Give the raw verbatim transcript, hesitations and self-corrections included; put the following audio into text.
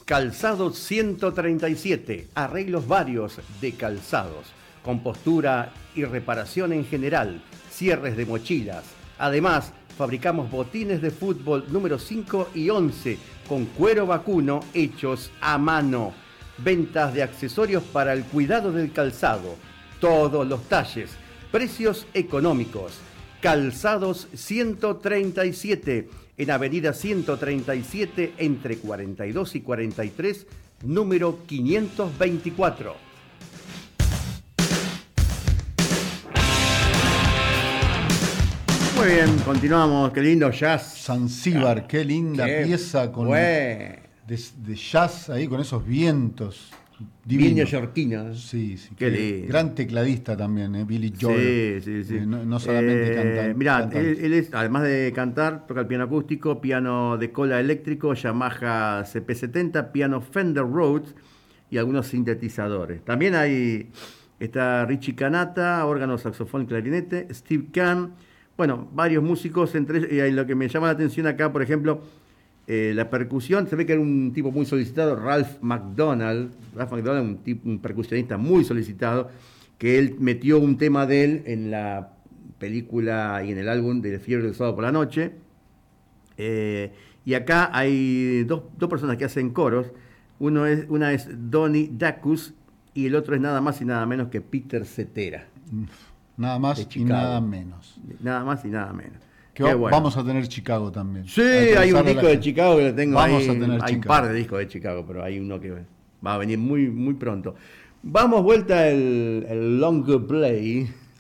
Calzados ciento treinta y siete, arreglos varios de calzados, compostura y reparación en general, cierres de mochilas. Además, fabricamos botines de fútbol número cinco y once con cuero vacuno hechos a mano. Ventas de accesorios para el cuidado del calzado, todos los talles, precios económicos. Calzados ciento treinta y siete, en Avenida ciento treinta y siete, entre cuarenta y dos y cuarenta y tres, número quinientos veinticuatro. Muy bien, continuamos, qué lindo jazz. Zanzíbar, qué linda Qué pieza con buen. de, de jazz ahí con esos vientos. Bien Divino. neoyorquina. Sí, sí. Qué lindo. Gran tecladista también, ¿eh? Billy Joel. Sí, sí, sí. Eh, no, no solamente eh, canta. Mirá, cantante. él, él es, además de cantar, toca el piano acústico, piano de cola eléctrico, Yamaha C P setenta, piano Fender Rhodes y algunos sintetizadores. También hay, está Richie Kanata, órgano, saxofón y clarinete, Steve Kahn, bueno, varios músicos, entre ellos, y lo que me llama la atención acá, por ejemplo, Eh, la percusión, se ve que era un tipo muy solicitado, Ralph McDonald, Ralph McDonald, un, tipo, un percusionista muy solicitado, que él metió un tema de él en la película y en el álbum de Fiebre del Sábado por la Noche. Eh, y acá hay dos, dos personas que hacen coros, Uno es, una es Donnie Dacus y el otro es nada más y nada menos que Peter Cetera. Nada más y nada menos. Nada más y nada menos. Que va, bueno. Vamos a tener Chicago también. Sí, hay un disco de Chicago que lo tengo vamos ahí. A tener hay Chicago. un par de discos de Chicago, pero hay uno que va a venir muy, muy pronto. Vamos vuelta el, el long play.